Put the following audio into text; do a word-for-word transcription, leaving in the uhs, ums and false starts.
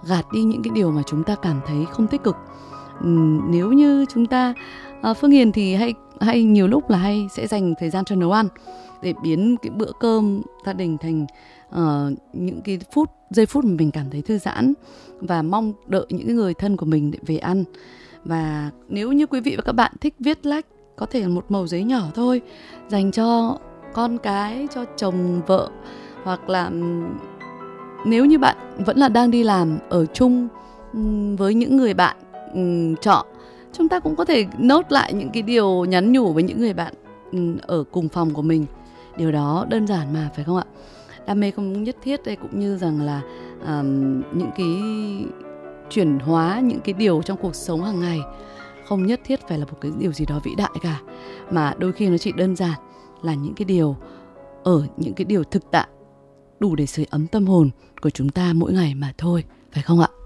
gạt đi những cái điều mà chúng ta cảm thấy không tích cực. Uhm, nếu như chúng ta à, Phương Hiền thì hay hay nhiều lúc là hay sẽ dành thời gian cho nấu ăn để biến cái bữa cơm gia đình thành uh, những cái phút giây phút mà mình cảm thấy thư giãn và mong đợi những người thân của mình để về ăn. Và nếu như quý vị và các bạn thích viết lách, có thể một mẩu giấy nhỏ thôi, dành cho con cái, cho chồng vợ, hoặc là nếu như bạn vẫn là đang đi làm ở chung với những người bạn um, trọ, chúng ta cũng có thể nốt lại những cái điều nhắn nhủ với những người bạn um, ở cùng phòng của mình. Điều đó đơn giản mà, phải không ạ? Đam mê không nhất thiết đây, cũng như rằng là um, những cái chuyển hóa những cái điều trong cuộc sống hàng ngày không nhất thiết phải là một cái điều gì đó vĩ đại cả, mà đôi khi nó chỉ đơn giản là những cái điều ở những cái điều thực tại đủ để sưởi ấm tâm hồn của chúng ta mỗi ngày mà thôi, phải không ạ?